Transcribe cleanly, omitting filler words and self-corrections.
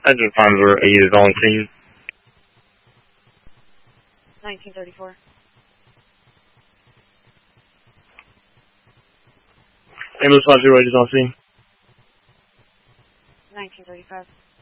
Engine 508 is on scene. 1934. Ambulance 508 is on scene. 1935.